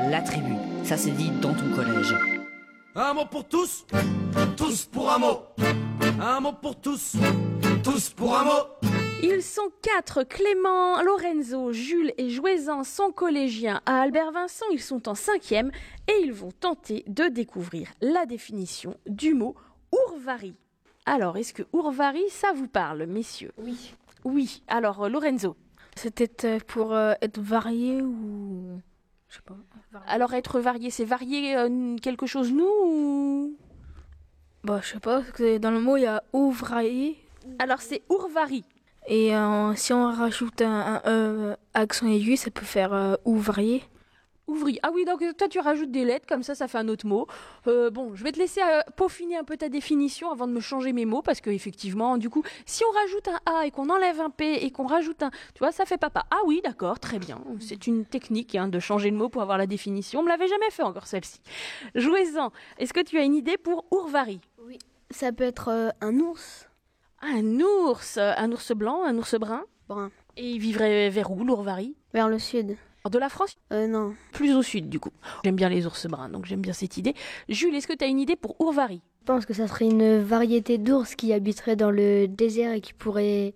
la tribu. Ça c'est dit dans ton collège. Un mot pour tous, tous pour un mot. Un mot pour tous, tous pour un mot. Ils sont 4, Clément, Lorenzo, Jules et Jouezan sont collégiens. À Albert Vincent, ils sont en 5e et ils vont tenter de découvrir la définition du mot ourvari. Alors, est-ce que ourvari, ça vous parle, messieurs? Oui. Oui. Alors, Lorenzo? C'était pour être varié ou... Je sais pas. Varié. Alors, être varié, c'est varier quelque chose, nous ou... Bah, je sais pas, parce que dans le mot, il y a ouvrier. Alors, c'est ourvari. Et si on rajoute un accent aigu, ça peut faire ouvrier. Ouvrier. Ah oui, donc toi tu rajoutes des lettres, comme ça fait un autre mot. Bon, je vais te laisser peaufiner un peu ta définition avant de me changer mes mots, parce qu'effectivement, du coup, si on rajoute un A et qu'on enlève un P et qu'on rajoute un... Tu vois, ça fait papa. Ah oui, d'accord, très bien. C'est une technique de changer le mot pour avoir la définition. On me l'avait jamais fait encore celle-ci. Jouez-en. Est-ce que tu as une idée pour ourvari? Oui, ça peut être un ours. Un ours blanc, un ours brun. Brun. Et il vivrait vers où, l'ourvari? Vers le sud. De la France? Non. Plus au sud, du coup. J'aime bien les ours bruns, donc j'aime bien cette idée. Jules, est-ce que tu as une idée pour ourvari? Je pense que ça serait une variété d'ours qui habiterait dans le désert et qui pourrait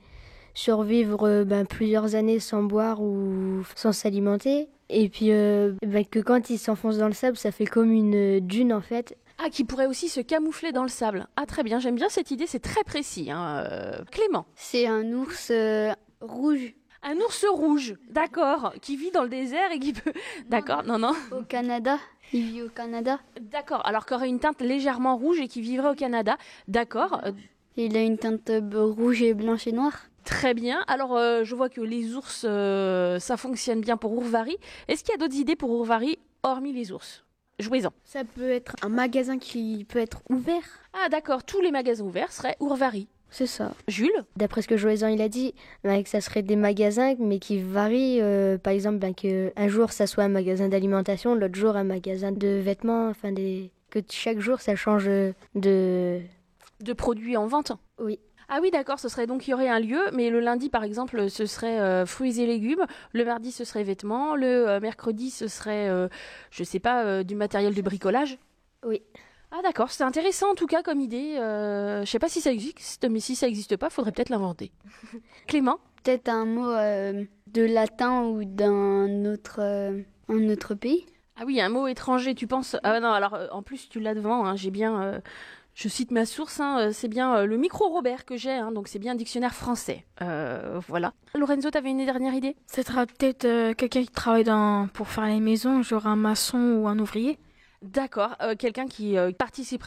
survivre plusieurs années sans boire ou sans s'alimenter. Et puis que quand il s'enfonce dans le sable, ça fait comme une dune en fait. Ah, qui pourrait aussi se camoufler dans le sable. Ah, très bien, j'aime bien cette idée, c'est très précis. Clément? C'est un ours rouge. Un ours rouge, d'accord, qui vit dans le désert et qui peut... D'accord, non. Au Canada, il vit au Canada. D'accord, alors qu'aurait une teinte légèrement rouge et qui vivrait au Canada. D'accord. Il a une teinte rouge et blanche et noire. Très bien, alors je vois que les ours, ça fonctionne bien pour ourvari. Est-ce qu'il y a d'autres idées pour ourvari, hormis les ours? Jouez-en. Ça peut être un magasin qui peut être ouvert. Ah d'accord, tous les magasins ouverts seraient ourvari. C'est ça. Jules? D'après ce que Joëzan il a dit, que ça serait des magasins mais qui varient. Par exemple, que un jour ça soit un magasin d'alimentation, l'autre jour un magasin de vêtements. Que chaque jour ça change de produits en vente. Oui. Ah oui, d'accord, ce serait donc, il y aurait un lieu, mais le lundi, par exemple, ce serait fruits et légumes, le mardi, ce serait vêtements, le mercredi, ce serait, je sais pas, du matériel de bricolage. Oui. Ah d'accord, c'est intéressant en tout cas comme idée. Je sais pas si ça existe, mais si ça existe pas, faudrait peut-être l'inventer. Clément? Peut-être un mot de latin ou d'un autre, un autre pays. Ah oui, un mot étranger, tu penses? Ah non, alors en plus tu l'as devant, j'ai bien... Je cite ma source, c'est bien le micro-Robert que j'ai, donc c'est bien un dictionnaire français. Voilà. Lorenzo, t'avais une dernière idée? Ça sera peut-être quelqu'un qui travaille pour faire les maisons, genre un maçon ou un ouvrier. D'accord, quelqu'un qui participerait